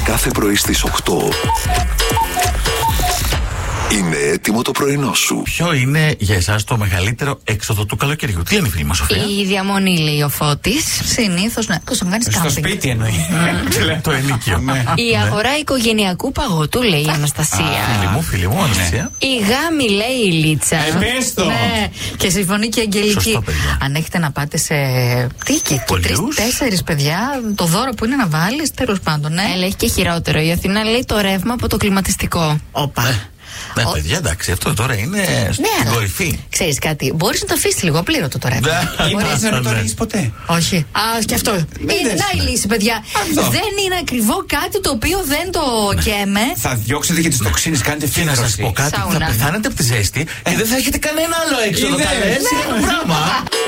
Κάθε πρωί στις 8. Είναι έτοιμο το πρωινό σου. Ποιο είναι για εσάς το μεγαλύτερο έξοδο του καλοκαιριού? Τι είναι η φίλη μας Σοφία? Η διαμονή, λέει ο Φώτης. Συνήθως να κάνεις κάμπινγκ. Στο σπίτι εννοεί. Το ενοίκιο. Η αγορά οικογενειακού παγωτού, λέει η Αναστασία. Φίλη μου, Αναστασία. Η γάμη, λέει η Λίτσα. Πες το. Ναι. Και συμφωνεί και η Αγγελική. Σωστό, παιδιά. Αν έχετε να πάτε σε. Τι και Πολλούς. 3-4 παιδιά, το δώρο που είναι να βάλεις, τέλος πάντων, ναι. Έχει και χειρότερο. Η Αθηνά λέει το ρεύμα από το κλιματιστικό. Όπα. Ναι, παιδιά, εντάξει, αυτό τώρα είναι στην κορυφή. Ξέρεις κάτι, μπορείς να το αφήσεις λίγο απλήρωτο το ρεύμα. Ή μπορείς να μην το ρίξεις ποτέ. Όχι. Α, και αυτό. Να η λύση, παιδιά. Δεν είναι ακριβό κάτι το οποίο δεν το καίμε. Θα διώξετε και τις τοξίνες, κάνετε Και να σας φύλακρωση. πω κάτι, θα Σάουνα. πεθάνετε από τη ζέστη και δεν θα έχετε κανένα άλλο έξοδο. Είδες. Καλέ, έτσι είναι το πράγμα.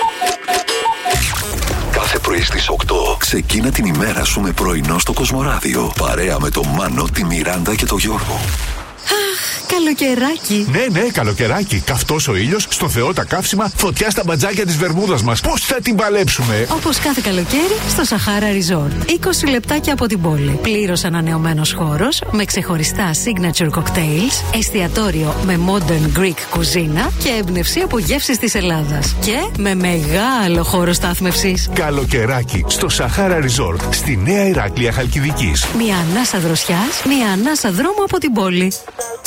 Κάθε πρωί στις 8. Ξεκίνα την ημέρα σου με πρωινό στο Κοσμοράδιο. Παρέα με τον Μάνο, τη Μιράντα και τον Γιώργο. Καλοκαιράκι. Ναι, καλοκαιράκι. Καυτός ο ήλιος, στο Θεό τα καύσιμα, φωτιά στα μπατζάκια της Βερμούδας μας. Πώς θα την παλέψουμε? Όπως κάθε καλοκαίρι στο Σαχάρα Resort. 20 λεπτάκια από την πόλη. Πλήρως ανανεωμένος χώρος με ξεχωριστά signature cocktails, εστιατόριο με modern Greek κουζίνα και έμπνευση από γεύσεις της Ελλάδας. Και με μεγάλο χώρο στάθμευσης. Καλοκαιράκι στο Σαχάρα Resort, στη Νέα Ηράκλεια Χαλκιδικής. Μια ανάσα δροσιάς, μια ανάσα δρόμου από την πόλη.